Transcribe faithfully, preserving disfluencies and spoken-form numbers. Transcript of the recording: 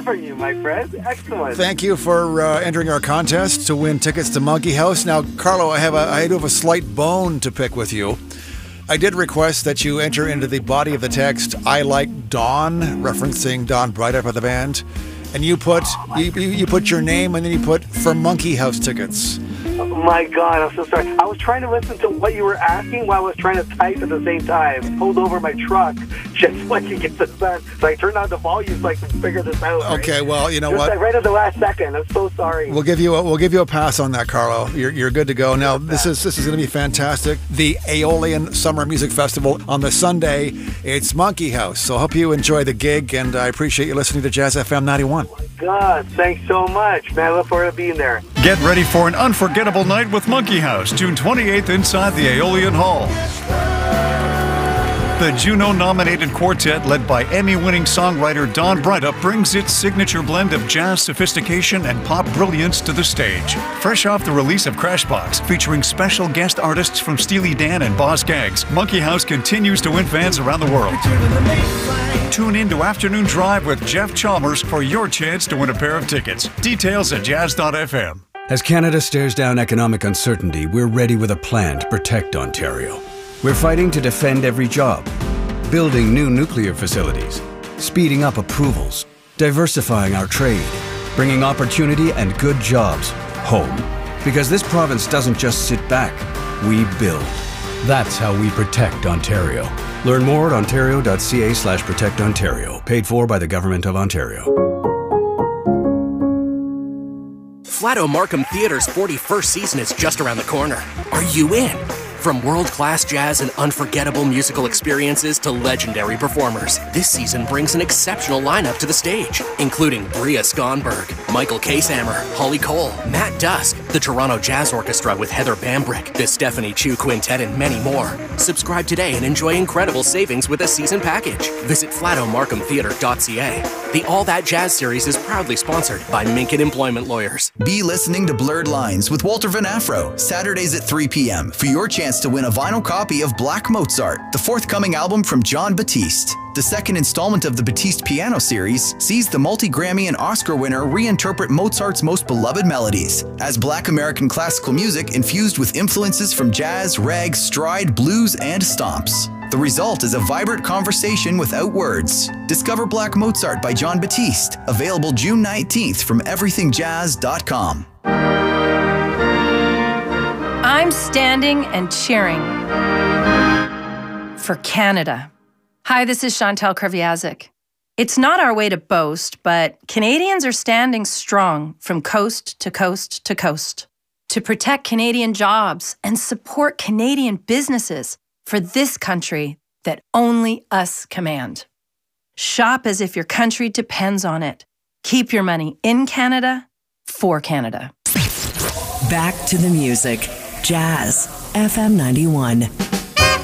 for you, my friend. Excellent. Thank you for uh, entering our contest to win tickets to Monkey House. Now, Carlo, I have a I do have a slight bone to pick with you. I did request that you enter into the body of the text, I like Dawn, referencing Dawn Breithaupt of the band. And you put you, you put your name and then you put for Monkey House tickets. Oh my God, I'm so sorry. I was trying to listen to what you were asking while I was trying to type at the same time. Pulled over my truck just so I could get this done. So I turned on the volume so I could figure this out. Right? Okay, well, you know just what? Like right at the last second. I'm so sorry. We'll give you a, we'll give you a pass on that, Carlo. You're you're good to go. Now this is this is going to be fantastic. The Aeolian Summer Music Festival on the Sunday. It's Monkey House. So I hope you enjoy the gig, and I appreciate you listening to Jazz F M ninety-one. God, thanks so much, man. I look forward to being there. Get ready for an unforgettable night with Monkey House, June twenty-eighth inside the Aeolian Hall. The Juno-nominated quartet, led by Emmy-winning songwriter Dawn Breithaupt, brings its signature blend of jazz sophistication and pop brilliance to the stage. Fresh off the release of Crashbox, featuring special guest artists from Steely Dan and Boz Scaggs, Monkey House continues to win fans around the world. Tune in to Afternoon Drive with Jeff Chalmers for your chance to win a pair of tickets. Details at jazz dot f m. As Canada stares down economic uncertainty, we're ready with a plan to protect Ontario. We're fighting to defend every job, building new nuclear facilities, speeding up approvals, diversifying our trade, bringing opportunity and good jobs home. Because this province doesn't just sit back, we build. That's how we protect Ontario. Learn more at ontario dot c a slash protect ontario. Paid for by the Government of Ontario. Flato Markham Theatre's forty-first season is just around the corner. Are you in? From world-class jazz and unforgettable musical experiences to legendary performers, this season brings an exceptional lineup to the stage, including Bria Skonberg, Michael Kasammer, Holly Cole, Matt Dusk, the Toronto Jazz Orchestra with Heather Bambrick, the Stephanie Chu Quintet, and many more. Subscribe today and enjoy incredible savings with a season package. Visit flato markham theatre dot c a. The All That Jazz series is proudly sponsored by Minkin Employment Lawyers. Be listening to Blurred Lines with Walter Van Afro, Saturdays at three p.m. for your chance to win a vinyl copy of Black Mozart, the forthcoming album from John Batiste. The second installment of the Batiste Piano Series sees the multi-Grammy and Oscar winner reinterpret Mozart's most beloved melodies as Black American classical music infused with influences from jazz, rag, stride, blues, and stomps. The result is a vibrant conversation without words. Discover Black Mozart by John Batiste, available June nineteenth from everything jazz dot com. I'm standing and cheering for Canada. Hi, this is Chantal Kreviazuk. It's not our way to boast, but Canadians are standing strong from coast to coast to coast to protect Canadian jobs and support Canadian businesses for this country that only us command. Shop as if your country depends on it. Keep your money in Canada, for Canada. Back to the music. Jazz F M ninety-one.